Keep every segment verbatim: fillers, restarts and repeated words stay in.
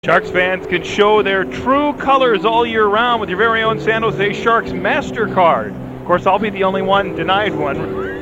Sharks fans can show their true colors all year round with your very own San Jose Sharks MasterCard. Of course, I'll be the only one denied one.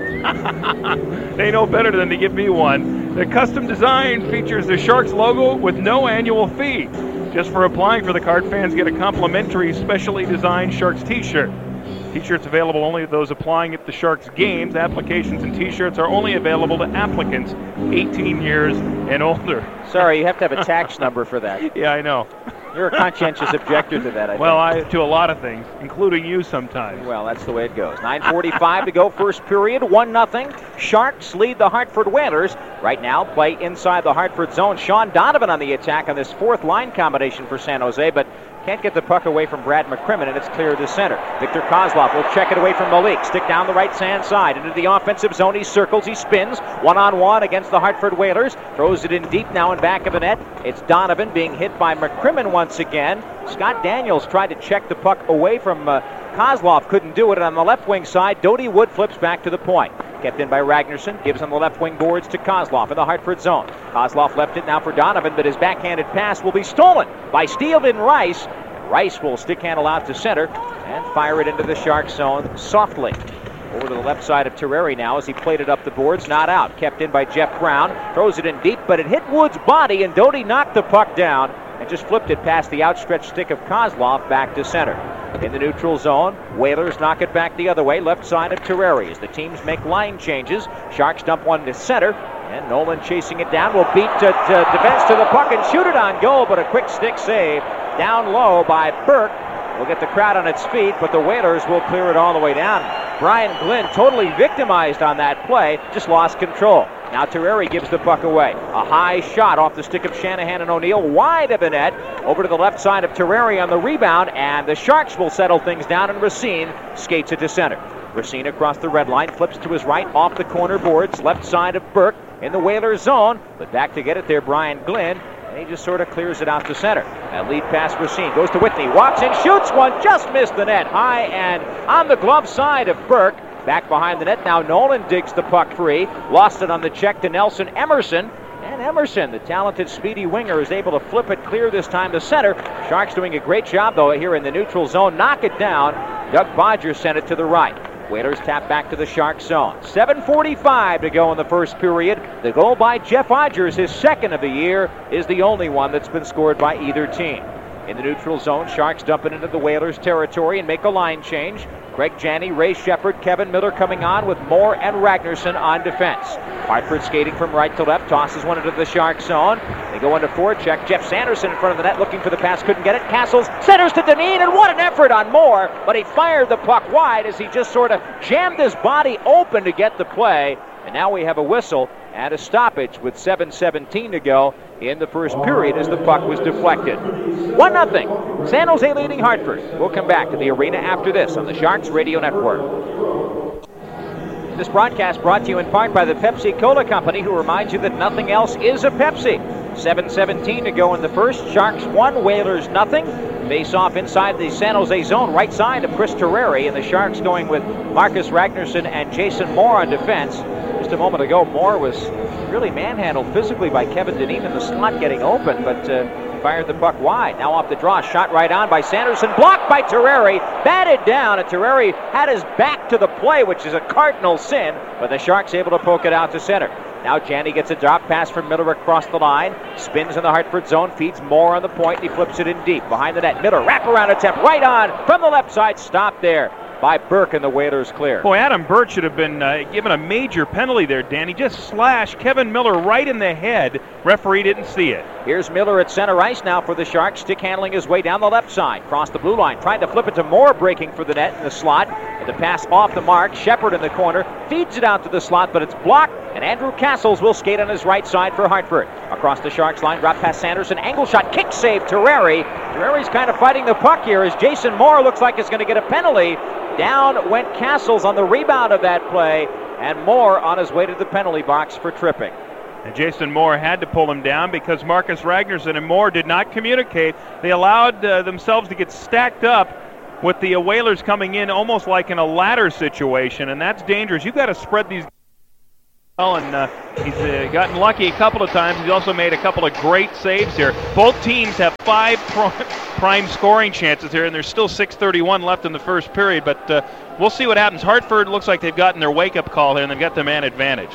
They know better than to give me one. The custom design features the Sharks logo with no annual fee. Just for applying for the card, fans get a complimentary specially designed Sharks t-shirt. T-shirts available only to those applying at the Sharks games. Applications and t-shirts are only available to applicants eighteen years and older. Sorry, you have to have a tax number for that. Yeah, I know. You're a conscientious objector to that, I well, think. I to a lot of things, including you sometimes. Well, that's the way it goes. nine forty-five to go, first period, one nothing. Sharks lead the Hartford Whalers. Right now, play inside the Hartford zone. Sean Donovan on the attack on this fourth line combination for San Jose, but can't get the puck away from Brad McCrimmon, and it's clear to center. Victor Kozlov will check it away from Malik. Stick down the right-hand side into the offensive zone. He circles, he spins. One-on-one against the Hartford Whalers. Throws it in deep now in back of the net. It's Donovan being hit by McCrimmon once again. Scott Daniels tried to check the puck away from uh, Kozlov. Couldn't do it. And on the left wing side, Dodie Wood flips back to the point. Kept in by Ragnarsson. Gives on the left wing boards to Kozlov in the Hartford zone. Kozlov left it now for Donovan, but his backhanded pass will be stolen by Steven Rice. Rice will stick handle out to center and fire it into the Sharks zone softly. Over to the left side of Terreri now as he played it up the boards. Not out. Kept in by Jeff Brown. Throws it in deep, but it hit Wood's body, and Dodie knocked the puck down and just flipped it past the outstretched stick of Kozlov back to center. In the neutral zone, Whalers knock it back the other way, left side of Terreri as the teams make line changes. Sharks dump one to center, and Nolan chasing it down will beat to, to defense to the puck and shoot it on goal, but a quick stick save down low by Burke. Will get the crowd on its feet, but the Whalers will clear it all the way down. Brian Glynn totally victimized on that play, just lost control. Now Terreri gives the puck away. A high shot off the stick of Shanahan and O'Neill, wide of the net. Over to the left side of Terreri on the rebound, and the Sharks will settle things down, and Racine skates it to center. Racine across the red line, flips to his right, off the corner boards, left side of Burke in the Whalers zone, but back to get it there, Brian Glynn. And he just sort of clears it out to center. That lead pass Racine goes to Whitney. Walks in, shoots one, just missed the net. High and on the glove side of Burke. Back behind the net now, Nolan digs the puck free. Lost it on the check to Nelson Emerson. And Emerson, the talented speedy winger, is able to flip it clear this time to center. Sharks doing a great job, though, here in the neutral zone. Knock it down. Doug Bodger sent it to the right. Whalers tap back to the Sharks zone. seven forty-five to go in the first period. The goal by Jeff Odgers, his second of the year, is the only one that's been scored by either team. In the neutral zone, Sharks dump it into the Whalers' territory and make a line change. Greg Janney, Ray Shepard, Kevin Miller coming on with Moore and Ragnarsson on defense. Hartford skating from right to left, tosses one into the Sharks zone. They go into forecheck. Jeff Sanderson in front of the net looking for the pass, couldn't get it. Castles centers to Dineen, and what an effort on Moore, but he fired the puck wide as he just sort of jammed his body open to get the play. And now we have a whistle and a stoppage with seven seventeen to go in the first period as the puck was deflected. one nothing. San Jose leading Hartford. We'll come back to the arena after this on the Sharks Radio Network. This broadcast brought to you in part by the Pepsi-Cola Company, who reminds you that nothing else is a Pepsi. seven seventeen to go in the first. Sharks one, Whalers nothing. Face off inside the San Jose zone, right side of Chris Terreri, and the Sharks going with Marcus Ragnarsson and Jason Moore on defense. Just a moment ago, Moore was really manhandled physically by Kevin Dineen in the slot getting open, but uh, fired the puck wide. Now off the draw, shot right on by Sanderson, blocked by Terreri, batted down, and Terreri had his back to the play, which is a cardinal sin, but the Sharks able to poke it out to center. Now Janney gets a drop pass from Miller across the line, spins in the Hartford zone, feeds Moore on the point, and he flips it in deep. Behind the net, Miller, wraparound attempt, right on, from the left side, stopped there by Burke, and the Whalers clear. Boy, Adam Burt should have been uh, given a major penalty there, Danny. Just slashed Kevin Miller right in the head. Referee didn't see it. Here's Miller at center ice now for the Sharks, stick handling his way down the left side. Cross the blue line, tried to flip it to Moore, breaking for the net in the slot. The pass off the mark, Shepard in the corner, feeds it out to the slot, but it's blocked, and Andrew Castles will skate on his right side for Hartford. Across the Sharks line, drop past Sanderson, angle shot, kick save, Terreri. Terreri's kind of fighting the puck here as Jason Moore looks like he's going to get a penalty. Down went Castles on the rebound of that play, and Moore on his way to the penalty box for tripping. And Jason Moore had to pull him down because Marcus Ragnarsson and Moore did not communicate. They allowed uh, themselves to get stacked up with the uh, Whalers coming in almost like in a ladder situation, and that's dangerous. You've got to spread these well, and uh, he's uh, gotten lucky a couple of times. He's also made a couple of great saves here. Both teams have five prime scoring chances here, and there's still six thirty-one left in the first period, but uh, we'll see what happens. Hartford looks like they've gotten their wake-up call here, and they've got the man advantage.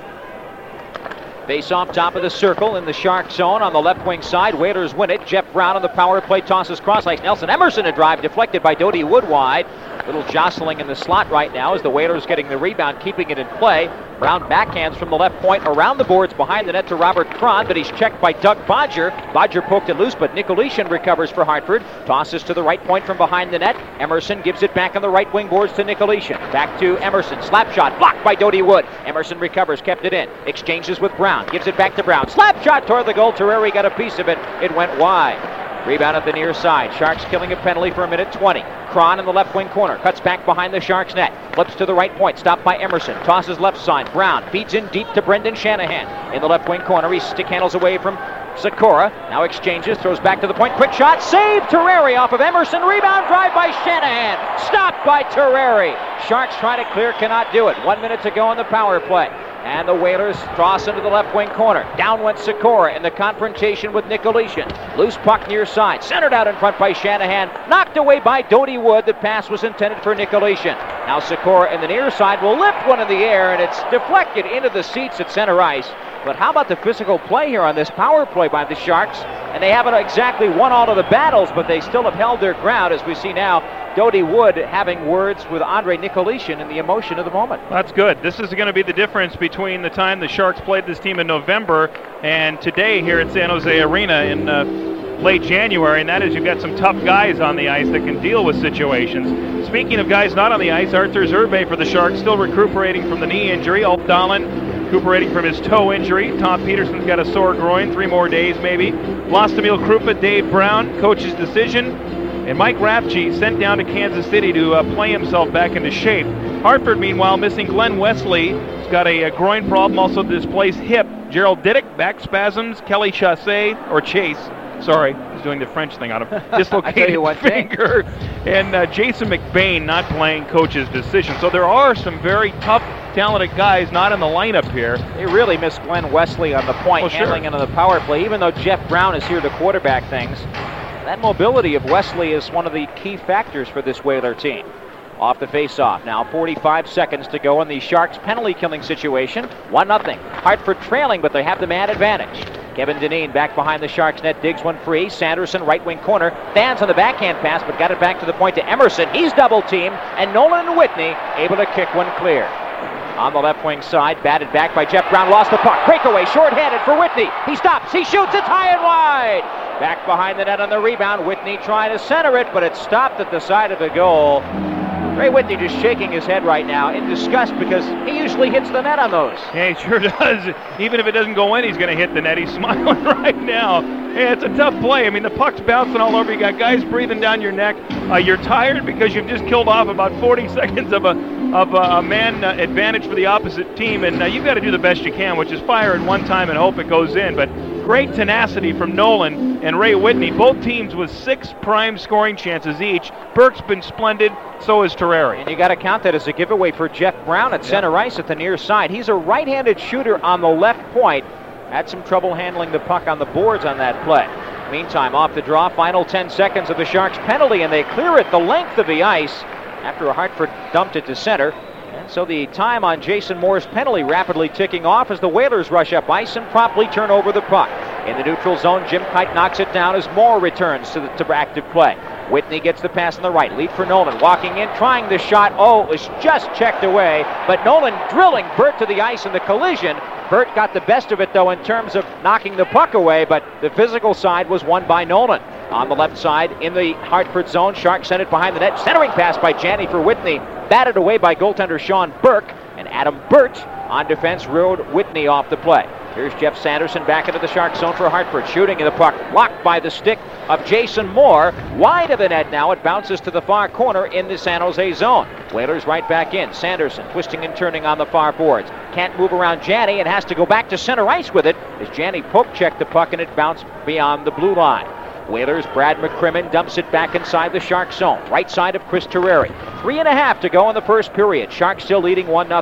Face off top of the circle in the Shark zone on the left wing side. Whalers win it. Jeff Brown on the power play tosses cross ice. Nelson Emerson a drive deflected by Doty Wood wide. Little jostling in the slot right now as the Whalers getting the rebound, keeping it in play. Brown backhands from the left point around the boards behind the net to Robert Cron, but he's checked by Doug Bodger. Bodger poked it loose, but Nicolishin recovers for Hartford. Tosses to the right point from behind the net. Emerson gives it back on the right wing boards to Nicolishin. Back to Emerson. Slap shot blocked by Doty Wood. Emerson recovers, kept it in. Exchanges with Brown. Gives it back to Brown. Slap shot toward the goal. Terreri got a piece of it. It went wide. Rebound at the near side. Sharks killing a penalty for a minute twenty. Cron in the left wing corner. Cuts back behind the Sharks net. Flips to the right point. Stopped by Emerson. Tosses left side. Brown feeds in deep to Brendan Shanahan. In the left wing corner. He stick handles away from Sikora. Now exchanges. Throws back to the point. Quick shot. Save Terreri off of Emerson. Rebound drive by Shanahan. Stopped by Terreri. Sharks trying to clear. Cannot do it. One minute to go in the power play. And the Whalers toss into the left wing corner. Down went Sikora in the confrontation with Nicolishin. Loose puck near side. Centered out in front by Shanahan. Knocked away by Doty Wood. The pass was intended for Nicolishin. Now Sikora in the near side will lift one in the air, and it's deflected into the seats at center ice. But how about the physical play here on this power play by the Sharks? And they haven't exactly won all of the battles, but they still have held their ground, as we see now Doty Wood having words with Andre Nicolishin in the emotion of the moment. That's good. This is going to be the difference between the time the Sharks played this team in November and today here at San Jose Arena in uh, late January, and that is you've got some tough guys on the ice that can deal with situations. Speaking of guys not on the ice, Arthur Zerbe for the Sharks still recuperating from the knee injury. Ulf Dahlen recuperating from his toe injury. Tom Peterson's got a sore groin, three more days maybe. Vlastimil Krupa, Dave Brown, coach's decision. And Mike Rafchi sent down to Kansas City to uh, play himself back into shape. Hartford, meanwhile, missing Glenn Wesley. He's got a, a groin problem, also displaced hip. Gerald Diddick, back spasms. Kelly Chasse, or Chase, sorry, he's doing the French thing on him. Dislocated finger. And uh, Jason McBain not playing coach's decision. So there are some very tough, talented guys not in the lineup here. They really miss Glenn Wesley on the point, well, handling sure. it on the power play, even though Jeff Brown is here to quarterback things. That mobility of Wesley is one of the key factors for this Whaler team. Off the face-off. Now forty-five seconds to go in the Sharks penalty-killing situation. one nothing. Hartford trailing, but they have the man advantage. Kevin Dineen back behind the Sharks net, digs one free. Sanderson, right wing corner, stands on the backhand pass, but got it back to the point to Emerson. He's double-teamed, and Nolan and Whitney able to kick one clear. On the left wing side, batted back by Jeff Brown, lost the puck. Breakaway, short-handed for Whitney. He stops, he shoots, it's high and wide. Back behind the net on the rebound. Whitney trying to center it, but it stopped at the side of the goal. Ray Whitney just shaking his head right now in disgust because he usually hits the net on those. Yeah, he sure does. Even if it doesn't go in, he's going to hit the net. He's smiling right now. Yeah, it's a tough play. I mean, the puck's bouncing all over. You got guys breathing down your neck. Uh, you're tired because you've just killed off about forty seconds of a of a, a man uh, advantage for the opposite team, and uh, you've got to do the best you can, which is fire at one time and hope it goes in. But great tenacity from Nolan and Ray Whitney. Both teams with six prime scoring chances each. Burke's been splendid. So is Terreri. And you got to count that as a giveaway for Jeff Brown at center ice at the near side. He's a right-handed shooter on the left point. Had some trouble handling the puck on the boards on that play. Meantime, off the draw, final ten seconds of the Sharks penalty, and they clear it the length of the ice after Hartford dumped it to center. And so the time on Jason Moore's penalty rapidly ticking off as the Whalers rush up ice and promptly turn over the puck. In the neutral zone, Jim Kite knocks it down as Moore returns to the to active play. Whitney gets the pass on the right. Lead for Nolan. Walking in, trying the shot. Oh, it was just checked away. But Nolan drilling Burt to the ice in the collision. Burt got the best of it, though, in terms of knocking the puck away. But the physical side was won by Nolan. On the left side, in the Hartford zone, Sharks sent it behind the net. Centering pass by Janney for Whitney. Batted away by goaltender Sean Burke. And Adam Burt on defense rode Whitney off the play. Here's Jeff Sanderson back into the Shark zone for Hartford. Shooting in the puck, blocked by the stick of Jason Moore. Wide of the net now, it bounces to the far corner in the San Jose zone. Whalers right back in. Sanderson twisting and turning on the far boards. Can't move around Janney and has to go back to center ice with it as Janney poke checked the puck and it bounced beyond the blue line. Whalers, Brad McCrimmon dumps it back inside the Shark zone. Right side of Chris Terreri. Three and a half to go in the first period. Sharks still leading one nothing.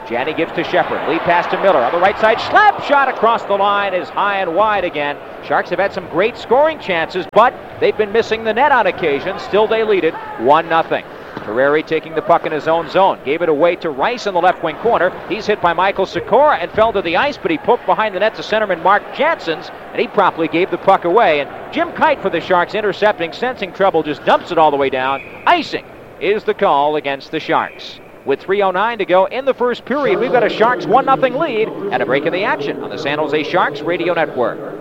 Janney gives to Shepard. Lead pass to Miller. On the right side, slap shot across the line is high and wide again. Sharks have had some great scoring chances, but they've been missing the net on occasion. Still they lead it one nothing. Terreri taking the puck in his own zone. Gave it away to Rice in the left wing corner. He's hit by Michael Sikora and fell to the ice, but he poked behind the net to centerman Mark Janssens, and he promptly gave the puck away. And Jim Kite for the Sharks intercepting, sensing trouble, just dumps it all the way down. Icing is the call against the Sharks. With three oh nine to go in the first period, we've got a Sharks one nothing lead and a break in the action on the San Jose Sharks Radio Network.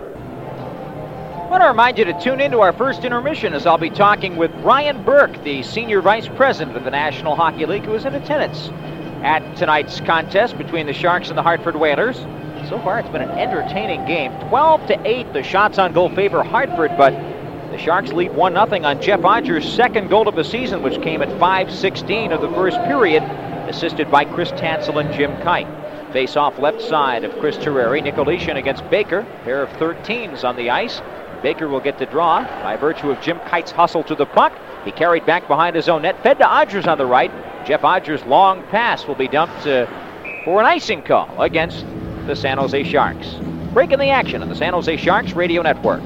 I want to remind you to tune into our first intermission as I'll be talking with Brian Burke, the Senior Vice President of the National Hockey League, who is in attendance at tonight's contest between the Sharks and the Hartford Whalers. So far, it's been an entertaining game. twelve to eight, the shots on goal favor Hartford, but the Sharks lead one nothing on Jeff Odger's second goal of the season, which came at five sixteen of the first period, assisted by Chris Tansel and Jim Kite. Face off left side of Chris Terreri. Nicolishin against Baker. Pair of thirteens on the ice. Baker will get the draw by virtue of Jim Kite's hustle to the puck. He carried back behind his own net, fed to Odgers on the right. Jeff Odgers' long pass will be dumped uh, for an icing call against the San Jose Sharks. Breaking the action on the San Jose Sharks Radio Network.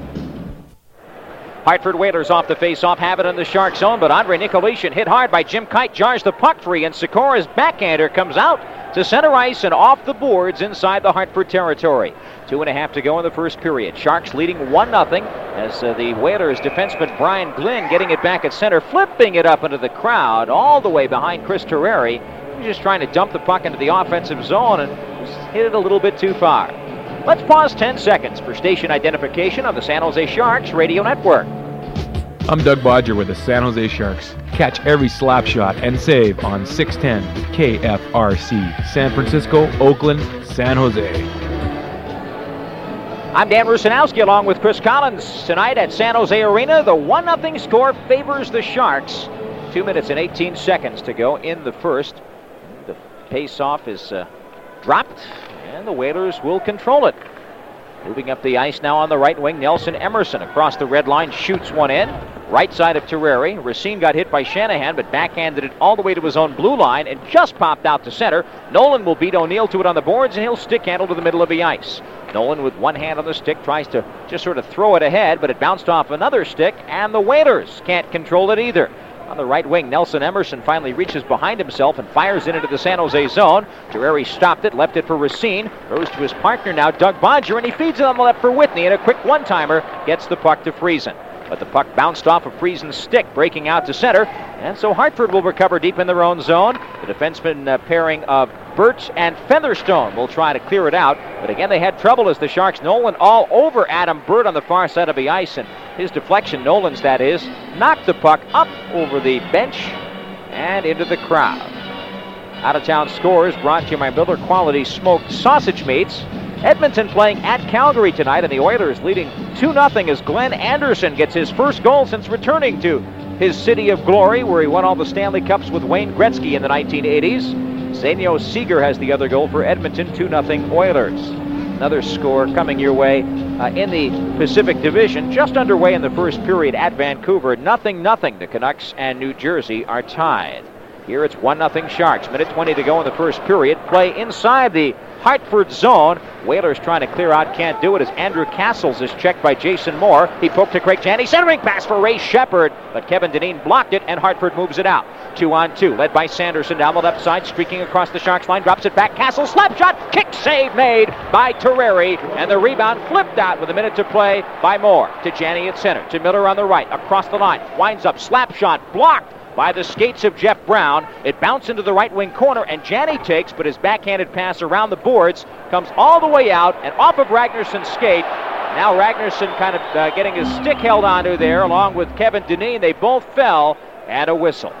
Hartford Whalers off the face-off, have it in the Shark zone, but Andre Nicolishin hit hard by Jim Kite, jars the puck free, and Sikora's backhander comes out to center ice and off the boards inside the Hartford territory. Two and a half to go in the first period. Sharks leading one nothing as uh, the Whalers defenseman Brian Glynn getting it back at center, flipping it up into the crowd all the way behind Chris Terreri. He's just trying to dump the puck into the offensive zone and just hit it a little bit too far. Let's pause ten seconds for station identification on the San Jose Sharks Radio Network. I'm Doug Bodger with the San Jose Sharks. Catch every slap shot and save on six ten K F R C, San Francisco, Oakland, San Jose. I'm Dan Rusanowski along with Chris Collins. Tonight at San Jose Arena, the one nothing score favors the Sharks. Two minutes and eighteen seconds to go in the first. The face-off is uh, dropped, and the Whalers will control it. Moving up the ice now on the right wing, Nelson Emerson across the red line shoots one in. Right side of Terreri. Racine got hit by Shanahan, but backhanded it all the way to his own blue line and just popped out to center. Nolan will beat O'Neill to it on the boards, and he'll stick handle to the middle of the ice. Nolan with one hand on the stick tries to just sort of throw it ahead, but it bounced off another stick, and the Whalers can't control it either. On the right wing, Nelson Emerson finally reaches behind himself and fires it into the San Jose zone. Terreri stopped it, left it for Racine. Goes to his partner now, Doug Bodger, and he feeds it on the left for Whitney, and a quick one-timer gets the puck to Friesen. But the puck bounced off of Friesen's stick, breaking out to center, and so Hartford will recover deep in their own zone. The defenseman uh, pairing of Birch and Featherstone will try to clear it out, but again they had trouble as the Sharks. Nolan all over Adam Bird on the far side of the ice, and his deflection, Nolan's that is, knocked the puck up over the bench and into the crowd. Out-of-town scores brought to you by Miller Quality Smoked Sausage Meats. Edmonton playing at Calgary tonight, and the Oilers leading two nothing as Glenn Anderson gets his first goal since returning to his city of glory, where he won all the Stanley Cups with Wayne Gretzky in the nineteen eighties. Zenio Seeger has the other goal for Edmonton, two nothing Oilers. Another score coming your way uh, in the Pacific Division, just underway in the first period at Vancouver. Nothing, nothing. The Canucks and New Jersey are tied. Here it's one nothing Sharks. Minute twenty to go in the first period. Play inside the Hartford zone. Whalers trying to clear out, can't do it as Andrew Castles is checked by Jason Moore. He poked to Craig Janney, centering pass for Ray Shepard, but Kevin Dineen blocked it and Hartford moves it out. Two on two, led by Sanderson down the left side, streaking across the Sharks line, drops it back. Castles, slap shot, kick save made by Terreri, and the rebound flipped out with a minute to play by Moore. To Janney at center, to Miller on the right, across the line, winds up, slap shot, blocked by the skates of Jeff Brown. It bounced into the right wing corner, and Janney takes, but his backhanded pass around the boards comes all the way out and off of Ragnarsson's skate. Now Ragnarson kind of uh, getting his stick held onto there along with Kevin Dineen. They both fell, and a whistle.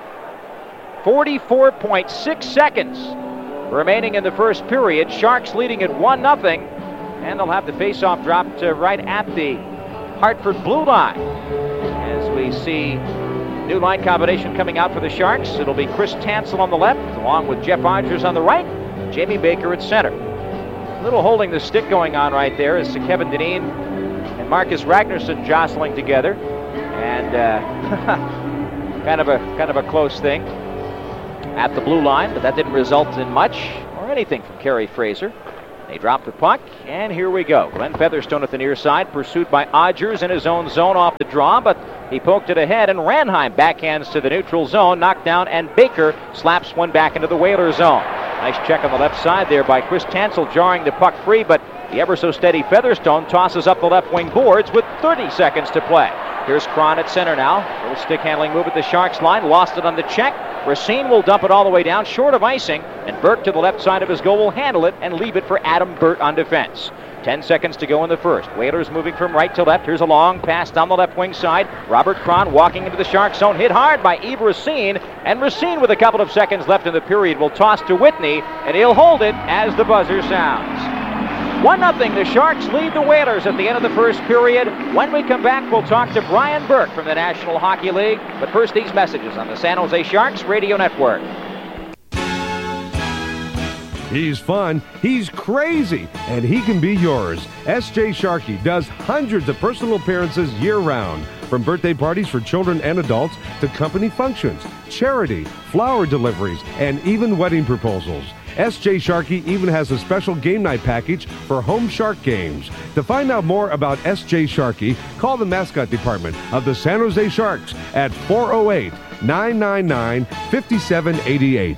forty-four point six seconds remaining in the first period. Sharks leading at one nothing, and they'll have the faceoff dropped uh, right at the Hartford blue line as we see new line combination coming out for the Sharks. It'll be Chris Tansel on the left, along with Jeff Odgers on the right, Jamie Baker at center. A little holding the stick going on right there as Kevin Dineen and Marcus Ragnarsson jostling together, and uh, kind of a kind of a close thing. at the blue line, but that didn't result in much or anything from Kerry Fraser. They drop the puck, and here we go. Glenn Featherstone at the near side, pursued by Odgers in his own zone off the draw, but he poked it ahead, and Ranheim backhands to the neutral zone, knocked down, and Baker slaps one back into the Whaler zone. Nice check on the left side there by Chris Tansel, jarring the puck free, but the ever-so-steady Featherstone tosses up the left wing boards with thirty seconds to play. Here's Cron at center now. A little stick-handling move at the Sharks line. Lost it on the check. Racine will dump it all the way down, short of icing, and Burke to the left side of his goal will handle it and leave it for Adam Burt on defense. Ten seconds to go in the first. Whalers moving from right to left. Here's a long pass down the left wing side. Robert Cron walking into the Sharks zone. Hit hard by Yves Racine. And Racine, with a couple of seconds left in the period, will toss to Whitney, and he'll hold it as the buzzer sounds. one nothing, the Sharks lead the Whalers at the end of the first period. When we come back, we'll talk to Brian Burke from the National Hockey League. But first, these messages on the San Jose Sharks Radio Network. He's fun, he's crazy, and he can be yours. S J Sharkey does hundreds of personal appearances year-round, from birthday parties for children and adults to company functions, charity, flower deliveries, and even wedding proposals. S J Sharkey even has a special game night package for home Shark games. To find out more about S J Sharkey, call the mascot department of the San Jose Sharks at four oh eight, nine nine nine, five seven eight eight.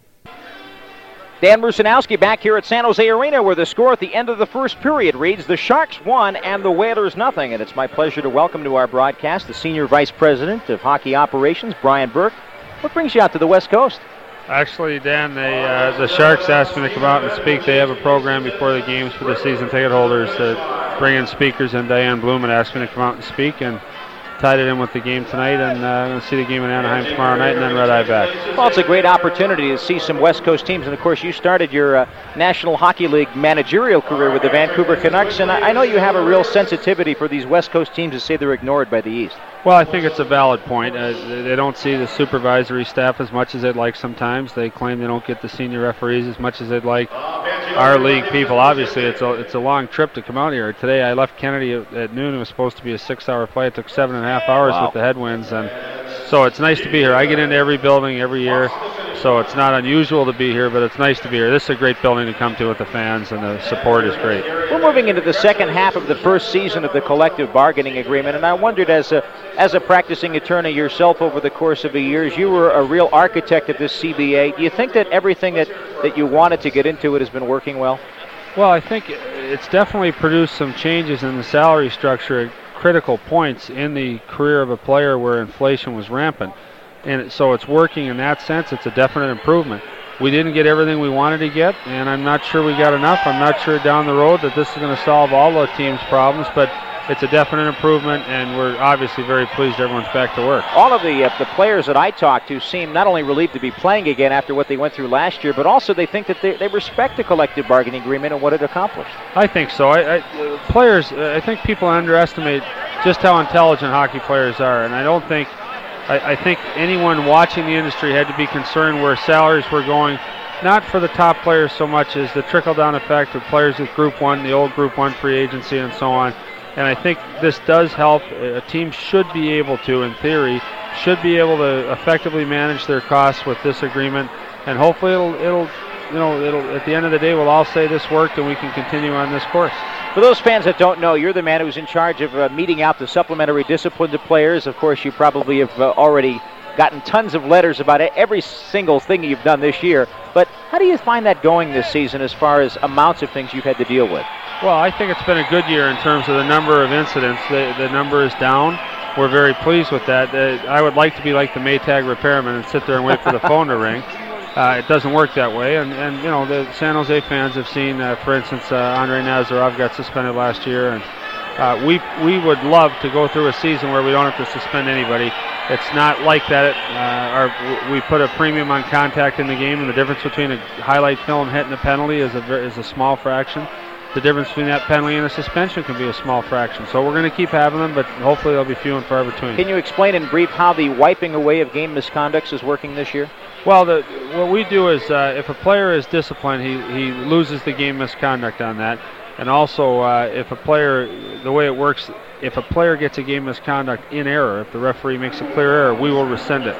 Dan Rusanowski back here at San Jose Arena, where the score at the end of the first period reads the Sharks one and the Whalers nothing. And it's my pleasure to welcome to our broadcast the Senior Vice President of Hockey Operations, Brian Burke. What brings you out to the West Coast? Actually, Dan, they, uh, the Sharks asked me to come out and speak. They have a program before the games for the season ticket holders to bring in speakers, and Diane Bloom had asked me to come out and speak, and tied it in with the game tonight, and uh, I'm going to see the game in Anaheim tomorrow night, and then Red Eye back. Well, it's a great opportunity to see some West Coast teams, and of course you started your uh, National Hockey League managerial career with the Vancouver Canucks, and I, I know you have a real sensitivity for these West Coast teams to say they're ignored by the East. Well, I think it's a valid point. Uh, they don't see the supervisory staff as much as they'd like sometimes. They claim they don't get the senior referees as much as they'd like. Our league people, obviously, it's a, it's a long trip to come out here. Today I left Kennedy at, at noon. It was supposed to be a six-hour flight. It took seven and a half hours Wow. with the headwinds, and so it's nice to be here. I get into every building every year, so it's not unusual to be here, but it's nice to be here. This is a great building to come to with the fans, and the support is great. We're moving into the second half of the first season of the collective bargaining agreement, and I wondered, as a as a practicing attorney yourself over the course of the years, you were a real architect of this C B A. Do you think that everything that, that you wanted to get into it has been working well? Well, I think it's definitely produced some changes in the salary structure at critical points in the career of a player where inflation was rampant. And so it's working in that sense. It's a definite improvement. We didn't get everything we wanted to get, and I'm not sure we got enough. I'm not sure down the road that this is going to solve all the team's problems, but it's a definite improvement, and we're obviously very pleased everyone's back to work. All of the uh, the players that I talked to seem not only relieved to be playing again after what they went through last year, but also they think that they, they respect the collective bargaining agreement and what it accomplished. I think so. I, I, uh, players, uh, I think people underestimate just how intelligent hockey players are, and I don't think, I, I think anyone watching the industry had to be concerned where salaries were going, not for the top players so much as the trickle-down effect of players with Group one, the old Group one free agency, and so on. And I think this does help. A team should be able to, in theory, should be able to effectively manage their costs with this agreement, and hopefully it'll, it'll, you know, it'll. At the end of the day, we'll all say this worked, and we can continue on this course. For those fans that don't know, you're the man who's in charge of uh, meeting out the supplementary discipline to players. Of course, you probably have uh, already gotten tons of letters about it, every single thing you've done this year. But how do you find that going this season as far as amounts of things you've had to deal with? Well, I think it's been a good year in terms of the number of incidents. The, the number is down. We're very pleased with that. Uh, I would like to be like the Maytag repairman and sit there and wait for the phone to ring. Uh, it doesn't work that way. And, and, you know, the San Jose fans have seen, uh, for instance, uh, Andrei Nazarov got suspended last year. And uh, we we would love to go through a season where we don't have to suspend anybody. It's not like that. Uh, our, we put a premium on contact in the game, and the difference between a highlight film hit and a penalty is a, is a small fraction. The difference between that penalty and a suspension can be a small fraction. So we're going to keep having them, but hopefully they'll be few and far between. Can you explain in brief how the wiping away of game misconducts is working this year? Well, the, what we do is uh, if a player is disciplined, he, he loses the game misconduct on that. And also, uh, if a player, the way it works, if a player gets a game misconduct in error, if the referee makes a clear error, we will rescind it.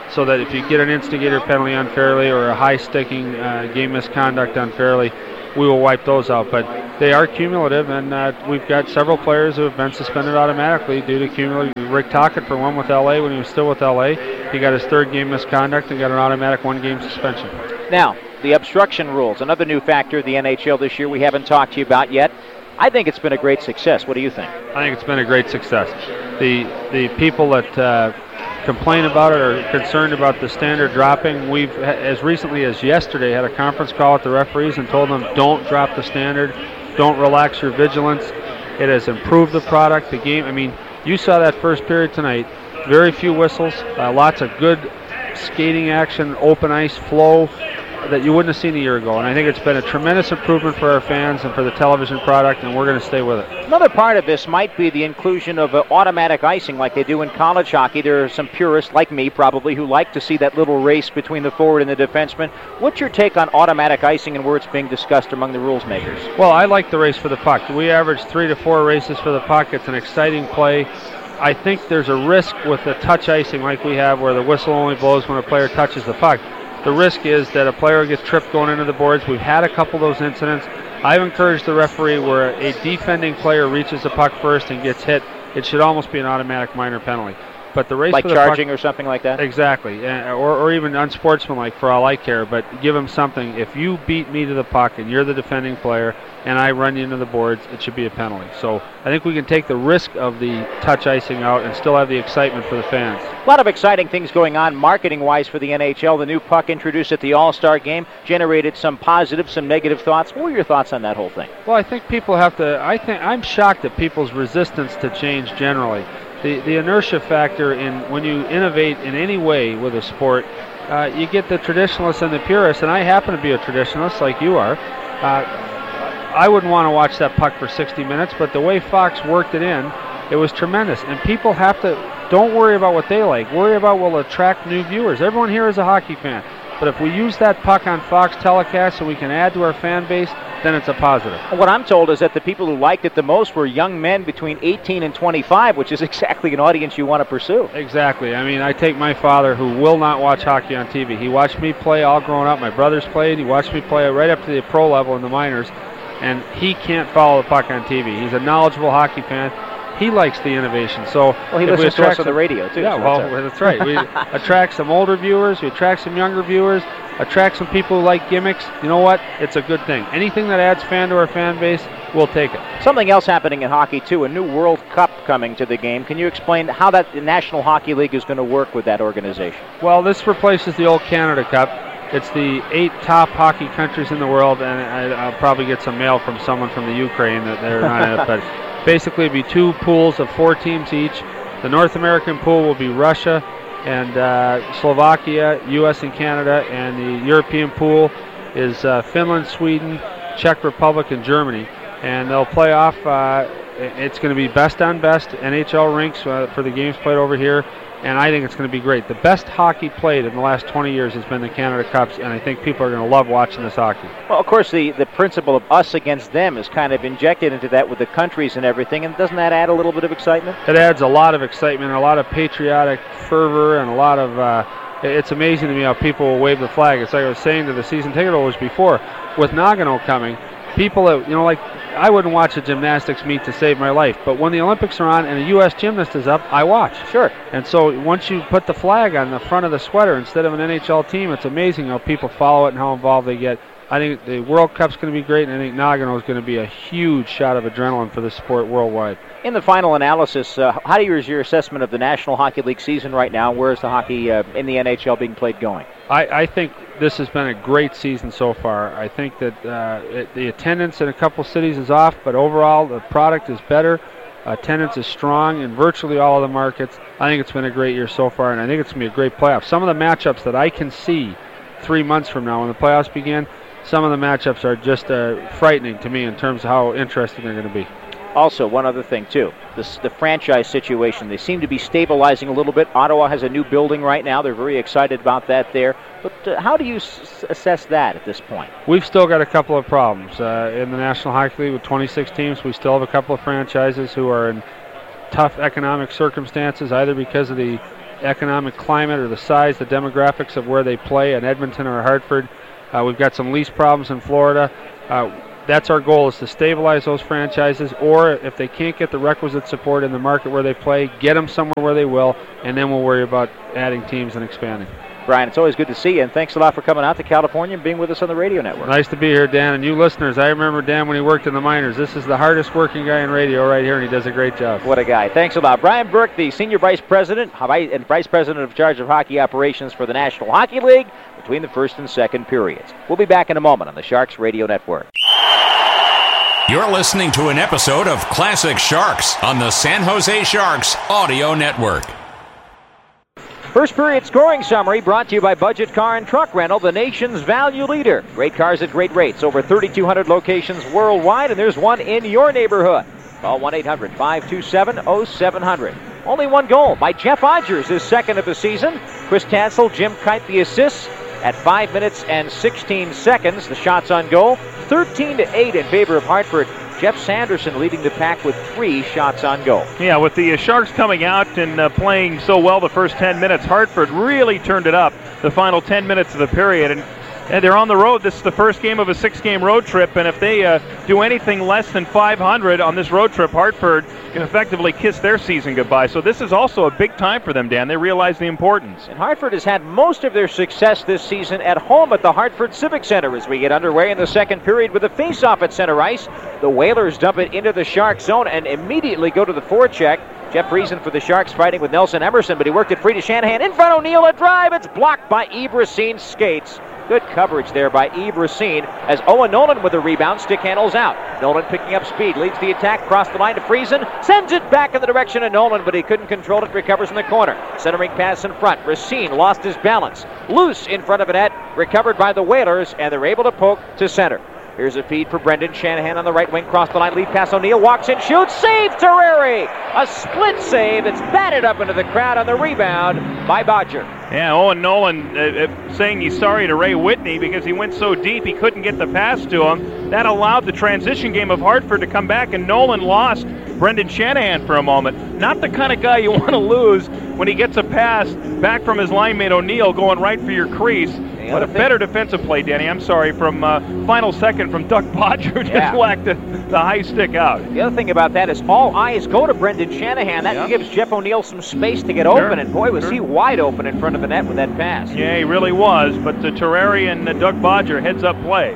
so that if you get an instigator penalty unfairly or a high sticking uh, game misconduct unfairly, we will wipe those out. But they are cumulative, and uh, we've got several players who have been suspended automatically due to cumulative. Rick Tocchet, for one with L A when he was still with L A, he got his third game misconduct and got an automatic one-game suspension. Now, the obstruction rules, another new factor of the N H L this year we haven't talked to you about yet. I think it's been a great success. What do you think? I think it's been a great success. The the people that uh, complain about it or concerned about the standard dropping, we've, as recently as yesterday, had a conference call with the referees and told them, don't drop the standard, don't relax your vigilance. It has improved the product, the game. I mean, you saw that first period tonight. Very few whistles, uh, lots of good skating action, open ice flow that you wouldn't have seen a year ago. And I think it's been a tremendous improvement for our fans and for the television product, and we're going to stay with it. Another part of this might be the inclusion of uh, automatic icing like they do in college hockey. There are some purists like me probably who like to see that little race between the forward and the defenseman. What's your take on automatic icing and where it's being discussed among the rules makers? Well, I like the race for the puck. We average three to four races for the puck. It's an exciting play. I think there's a risk with the touch icing like we have where the whistle only blows when a player touches the puck. The risk is that a player gets tripped going into the boards. We've had a couple of those incidents. I've encouraged the referee where a defending player reaches the puck first and gets hit, it should almost be an automatic minor penalty. But the race like for the charging puck, or something like that? Exactly, uh, or, or even unsportsmanlike for all I care, but give them something. If you beat me to the puck and you're the defending player and I run you into the boards, it should be a penalty. So I think we can take the risk of the touch icing out and still have the excitement for the fans. A lot of exciting things going on marketing-wise for the N H L. The new puck introduced at the All-Star Game generated some positive, some negative thoughts. What were your thoughts on that whole thing? Well, I think people have to, I think, I'm shocked at people's resistance to change generally. The, the inertia factor in when you innovate in any way with a sport, uh, you get the traditionalists and the purists, and I happen to be a traditionalist like you are. Uh, I wouldn't want to watch that puck for sixty minutes, but the way Fox worked it in, it was tremendous. And people have to, don't worry about what they like. Worry about what will attract new viewers. Everyone here is a hockey fan. But if we use that puck on Fox telecast so we can add to our fan base, then it's a positive. What I'm told is that the people who liked it the most were young men between eighteen and twenty-five, which is exactly an audience you want to pursue. Exactly. I mean, I take my father, who will not watch hockey on T V. He watched me play all growing up. My brothers played. He watched me play right up to the pro level in the minors. And he can't follow the puck on T V. He's a knowledgeable hockey fan. He likes the innovation. So well, he listens to us on the radio, too. Yeah, so well, that's, that's right. We attract some older viewers. We attract some younger viewers. Attract some people who like gimmicks. You know what? It's a good thing. Anything that adds fan to our fan base, we'll take it. Something else happening in hockey, too, a new World Cup coming to the game. Can you explain how that the National Hockey League is going to work with that organization? Well, this replaces the old Canada Cup. It's the eight top hockey countries in the world, and I, I'll probably get some mail from someone from the Ukraine that they're not in it, but basically it'll be two pools of four teams each. The North American pool will be Russia and uh, Slovakia, U S and Canada, and the European pool is uh, Finland, Sweden, Czech Republic, and Germany. And they'll play off, uh, it's going to be best on best N H L rinks uh, for the games played over here. And I think it's going to be great. The best hockey played in the last twenty years has been the Canada Cups, and I think people are going to love watching this hockey. Well, of course, the, the principle of us against them is kind of injected into that with the countries and everything, and doesn't that add a little bit of excitement? It adds a lot of excitement, a lot of patriotic fervor, and a lot of, uh, it's amazing to me how people will wave the flag. It's like I was saying to the season ticket holders before, with Nagano coming, people that, you know, like, I wouldn't watch a gymnastics meet to save my life, but when the Olympics are on and a U S gymnast is up, I watch. Sure. And so once you put the flag on the front of the sweater instead of an N H L team, it's amazing how people follow it and how involved they get. I think the World Cup's going to be great, and I think Nagano is going to be a huge shot of adrenaline for the sport worldwide. In the final analysis, uh, how do you, is your assessment of the National Hockey League season right now? Where is the hockey uh, in the N H L being played going? I, I think this has been a great season so far. I think that uh, it, the attendance in a couple cities is off, but overall the product is better. Attendance is strong in virtually all of the markets. I think it's been a great year so far, and I think it's going to be a great playoff. Some of the matchups that I can see three months from now when the playoffs begin, some of the matchups are just uh, frightening to me in terms of how interesting they're going to be. Also, one other thing, too, this, the franchise situation. They seem to be stabilizing a little bit. Ottawa has a new building right now. They're very excited about that there. But uh, how do you s- assess that at this point? We've still got a couple of problems. Uh, in the National Hockey League with twenty-six teams, we still have a couple of franchises who are in tough economic circumstances, either because of the economic climate or the size, the demographics of where they play in Edmonton or Hartford. Uh, we've got some lease problems in Florida. Uh, that's our goal, is to stabilize those franchises, or if they can't get the requisite support in the market where they play, get them somewhere where they will, and then we'll worry about adding teams and expanding. Brian, it's always good to see you, and thanks a lot for coming out to California and being with us on the radio network. Nice to be here, Dan. And you listeners, I remember Dan when he worked in the minors. This is the hardest working guy in radio right here, and he does a great job. What a guy. Thanks a lot. Brian Burke, the Senior Vice President and Vice President of charge of hockey operations for the National Hockey League between the first and second periods. We'll be back in a moment on the Sharks Radio Network. You're listening to an episode of Classic Sharks on the San Jose Sharks Audio Network. First period scoring summary brought to you by Budget Car and Truck Rental, the nation's value leader. Great cars at great rates. Over thirty-two hundred locations worldwide, and there's one in your neighborhood. Call one eight hundred five two seven oh seven hundred. Only one goal by Jeff Odgers, his second of the season. Chris Tansel, Jim Kite the assists at five minutes and sixteen seconds. The shots on goal, thirteen to eight in favor of Hartford. Jeff Sanderson leading the pack with three shots on goal. Yeah, with the uh, Sharks coming out and uh, playing so well the first ten minutes, Hartford really turned it up the final ten minutes of the period. And, and they're on the road. This is the first game of a six-game road trip, and if they uh, do anything less than five hundred on this road trip, Hartford can effectively kiss their season goodbye. So this is also a big time for them, Dan. They realize the importance. And Hartford has had most of their success this season at home at the Hartford Civic Center as we get underway in the second period with a face-off at center ice. The Whalers dump it into the Sharks zone and immediately go to the forecheck. Jeff Friesen for the Sharks fighting with Nelson Emerson, but he worked it free to Shanahan. In front, O'Neill, a drive. It's blocked by Yves Racine skates. Good coverage there by Yves Racine as Owen Nolan with a rebound. Stick handles out. Nolan picking up speed, leads the attack, cross the line to Friesen, sends it back in the direction of Nolan, but he couldn't control it, recovers in the corner. Centering pass in front. Racine lost his balance. Loose in front of a net, recovered by the Whalers, and they're able to poke to center. Here's a feed for Brendan Shanahan on the right wing. Cross the line, lead pass. O'Neill walks in, shoots, save Terreri. A split save that's batted up into the crowd on the rebound by Bodger. Yeah, Owen Nolan uh, uh, saying he's sorry to Ray Whitney because he went so deep he couldn't get the pass to him. That allowed the transition game of Hartford to come back, and Nolan lost Brendan Shanahan for a moment. Not the kind of guy you want to lose when he gets a pass back from his line mate O'Neill going right for your crease. But a thing, better defensive play, Danny, I'm sorry, from uh, final second from Doug Bodger, who just yeah. whacked the, the high stick out. The other thing about that is all eyes go to Brendan Shanahan. That yeah. gives Jeff O'Neill some space to get sure. open, and boy, was sure. he wide open in front of the net with that pass. Yeah, he really was, but uh, Terreri and uh, Doug Bodger heads-up play.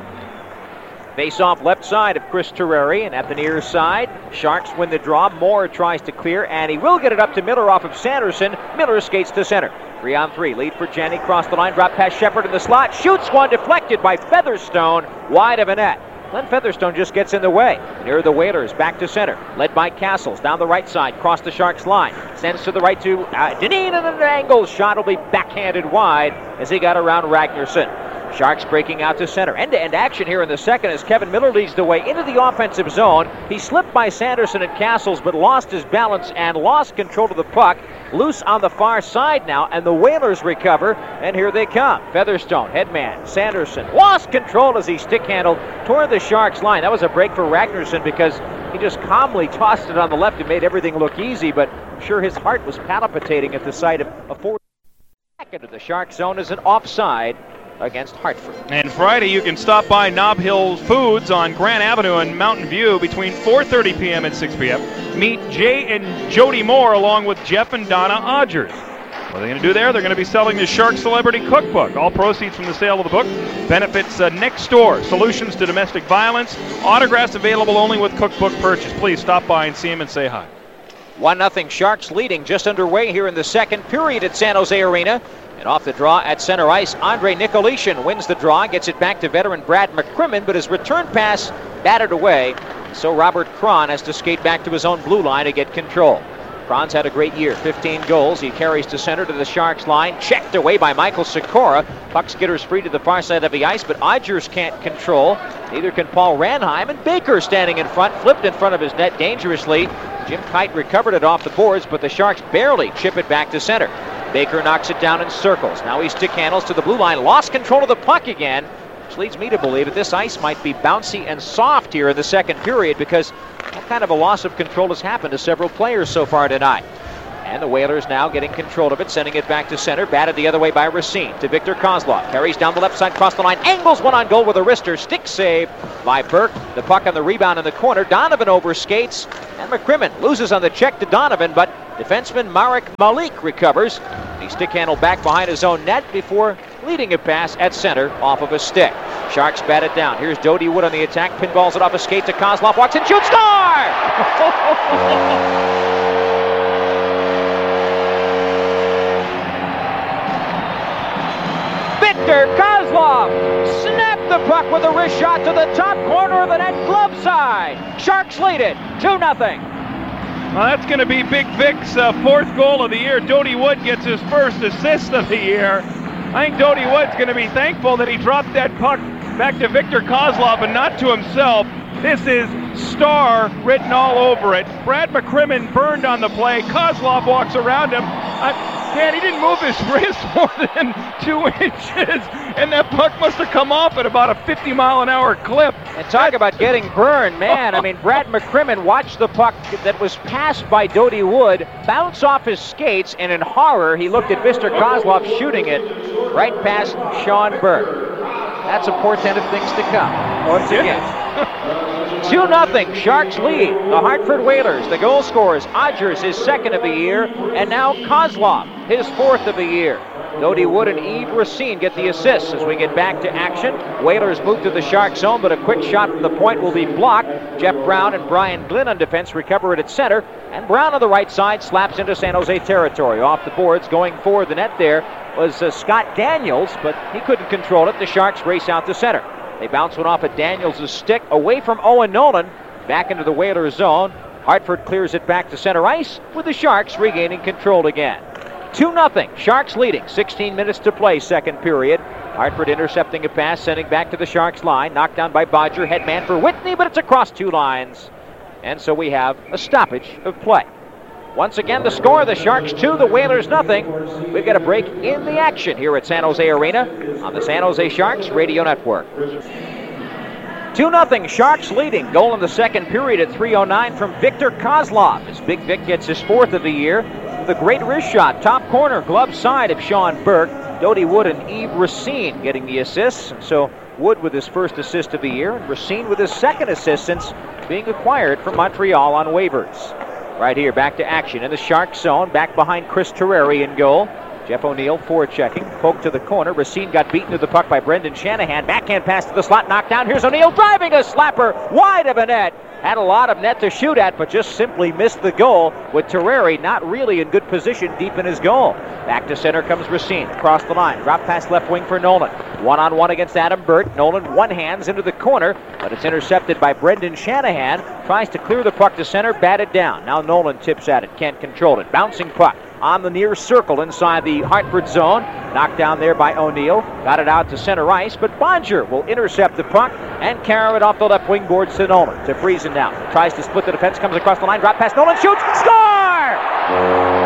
Face off left side of Chris Terreri, and at the near side, Sharks win the draw. Moore tries to clear, and he will get it up to Miller off of Sanderson. Miller skates to center. Three on three, lead for Jenny, cross the line, drop past Shepard in the slot, shoots one, deflected by Featherstone, wide of a net. Glenn Featherstone just gets in the way. Near the Whalers, back to center, led by Castles, down the right side, cross the Sharks line, sends to the right to uh, Dineen, and an angle shot will be backhanded wide as he got around Ragnarsson. Sharks breaking out to center. End-to-end action here in the second as Kevin Miller leads the way into the offensive zone. He slipped by Sanderson and Castles, but lost his balance and lost control of the puck. Loose on the far side now, and the Whalers recover, and here they come. Featherstone, headman, Sanderson, lost control as he stick-handled toward the Sharks line. That was a break for Ragnarsson because he just calmly tossed it on the left and made everything look easy, but I'm sure his heart was palpitating at the sight of a forward. Back into the Sharks zone is an offside against Hartford. And Friday you can stop by Nob Hill Foods on Grant Avenue in Mountain View between four thirty p.m. and six p.m. Meet Jay and Jody Moore along with Jeff and Donna Odgers. What are they going to do there? They're going to be selling the Shark Celebrity Cookbook. All proceeds from the sale of the book benefits uh, Next Door, Solutions to Domestic Violence. Autographs available only with cookbook purchase. Please stop by and see him and say hi. one nothing Sharks leading just underway here in the second period at San Jose Arena. And off the draw at center ice, Andre Nicolishin wins the draw, gets it back to veteran Brad McCrimmon, but his return pass batted away. So Robert Cron has to skate back to his own blue line to get control. Cron's had a great year, fifteen goals. He carries to center to the Sharks line, checked away by Michael Sikora. Puck skitters free to the far side of the ice, but Odgers can't control. Neither can Paul Ranheim, and Baker standing in front, flipped in front of his net dangerously. Jim Kite recovered it off the boards, but the Sharks barely chip it back to center. Baker knocks it down in circles. Now he stick handles to the blue line, lost control of the puck again, which leads me to believe that this ice might be bouncy and soft here in the second period because that kind of a loss of control has happened to several players so far tonight. And the Whalers now getting control of it, sending it back to center. Batted the other way by Racine to Victor Kozlov. Carries down the left side, cross the line, angles one on goal with a wrister. Stick save by Burke. The puck on the rebound in the corner. Donovan overskates, and McCrimmon loses on the check to Donovan, but defenseman Marek Malik recovers. He stick handled back behind his own net before leading a pass at center off of a stick. Sharks bat it down. Here's Dodie Wood on the attack. Pinballs it off a skate to Kozlov. Walks in, shoots, score! Victor Kozlov snapped the puck with a wrist shot to the top corner of the net, glove side. Sharks lead it two nothing. Well, that's going to be Big Vic's uh, fourth goal of the year. Dodie Wood gets his first assist of the year. I think Dodie Wood's going to be thankful that he dropped that puck back to Victor Kozlov and not to himself. This is Star written all over it. Brad McCrimmon burned on the play. Kozlov walks around him. I, man, he didn't move his wrist more than two inches, and that puck must have come off at about a fifty mile an hour clip. And talk about getting burned, man. I mean, Brad McCrimmon watched the puck that was passed by Dodie Wood bounce off his skates, and in horror, he looked at Victor Kozlov shooting it right past Sean Burke. That's a portent of things to come. Once again. two nothing, Sharks lead. The Hartford Whalers, the goal scorers. Odgers, his second of the year, and now Kozlov, his fourth of the year. Dodie Wood and Yves Racine get the assists as we get back to action. Whalers move to the Shark zone, but a quick shot from the point will be blocked. Jeff Brown and Brian Glynn on defense recover it at center, and Brown on the right side slaps into San Jose territory. Off the boards, going for the net there was uh, Scott Daniels, but he couldn't control it. The Sharks race out to center. They bounce one off at Daniels' stick, away from Owen Nolan, back into the Whalers zone. Hartford clears it back to center ice, with the Sharks regaining control again. two nothing, Sharks leading, sixteen minutes to play, second period. Hartford intercepting a pass, sending back to the Sharks line. Knocked down by Bodger, headman for Whitney, but it's across two lines. And so we have a stoppage of play. Once again, the score, the Sharks two, the Whalers nothing. We've got a break in the action here at San Jose Arena on the San Jose Sharks Radio Network. two nothing, Sharks leading. Goal in the second period at three oh nine from Victor Kozlov as Big Vic gets his fourth of the year. The great wrist shot, top corner, glove side of Sean Burke. Dodie Wood and Yves Racine getting the assists. And so Wood with his first assist of the year, and Racine with his second assist since being acquired from Montreal on waivers. Right here, back to action in the Shark zone, back behind Chris Terreri in goal. Jeff O'Neill forechecking, poke to the corner. Racine got beaten to the puck by Brendan Shanahan. Backhand pass to the slot, knocked down. Here's O'Neill driving a slapper wide of a net. Had a lot of net to shoot at, but just simply missed the goal, with Terreri not really in good position deep in his goal. Back to center comes Racine, across the line, drop pass left wing for Nolan. One-on-one against Adam Burt. Nolan one hands into the corner, but it's intercepted by Brendan Shanahan. Tries to clear the puck to center, batted down. Now Nolan tips at it, can't control it. Bouncing puck on the near circle inside the Hartford zone. Knocked down there by O'Neill. Got it out to center ice, but Bodger will intercept the puck and carry it off the left wing boards to Nolan. To Friesen now. Tries to split the defense, comes across the line, drop pass. Nolan shoots, score!